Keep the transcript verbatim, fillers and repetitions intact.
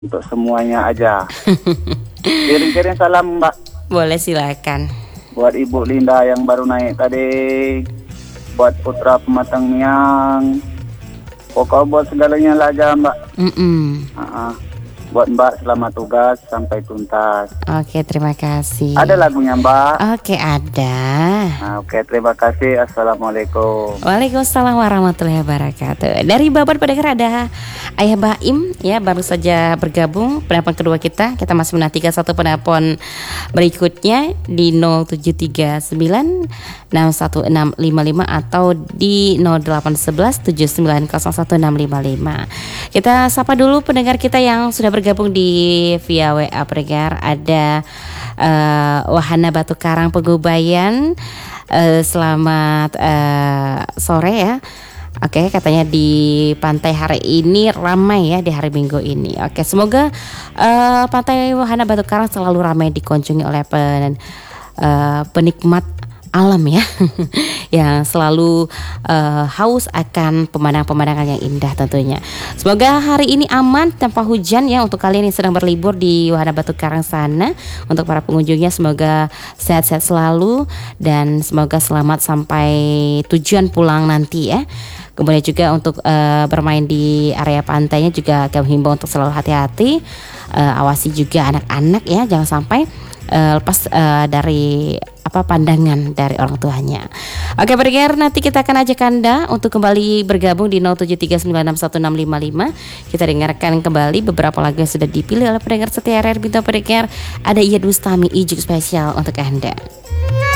Untuk semuanya aja. Kirim-kirim salam Mbak Boleh, silakan. buat Ibu Linda yang baru naik tadi, buat putra pematang Miang, pokok buat segalanya lah aja Mbak. Mm-mm. Uh-uh. Buat Mbak selamat tugas sampai tuntas. Oke, terima kasih. Ada lagunya Mbak? Oke, ada. Nah, oke, terima kasih. Assalamualaikum. Waalaikumsalam warahmatullahi wabarakatuh. Dari Babat Pendengar ada Ayah Baim ya, baru saja bergabung penelpon kedua kita. Kita masih menantikan satu penelpon berikutnya di nol tujuh tiga sembilan enam satu enam lima lima atau di nol delapan satu satu tujuh sembilan nol satu enam lima lima. Kita sapa dulu pendengar kita yang sudah bergabung di via W A pendengar. Ada uh, Wahana Batu Karang Pegubayan. Uh, selamat uh, sore ya. Oke, katanya di pantai hari ini ramai ya di hari Minggu ini. Oke, semoga uh, pantai Wahana Batu Karang selalu ramai dikunjungi oleh pen, uh, penikmat alam ya, yang selalu uh, haus akan pemandangan-pemandangan yang indah tentunya. Semoga hari ini aman tanpa hujan ya untuk kalian yang sedang berlibur di Wahana Batu Karang sana. Untuk para pengunjungnya semoga sehat-sehat selalu dan semoga selamat sampai tujuan pulang nanti ya. Kemudian juga untuk uh, bermain di area pantainya juga kami himbau untuk selalu hati-hati. Uh, awasi juga anak-anak ya, jangan sampai uh, lepas uh, dari apa pandangan dari orang tuanya. Oke pendengar, nanti kita akan ajak Anda untuk kembali bergabung di nol tujuh tiga sembilan enam satu enam lima lima. Kita dengarkan kembali beberapa lagu yang sudah dipilih oleh pendengar setia R R R Bintang Pendengar. Ada Iyad Bustami, Ijuk spesial untuk Anda.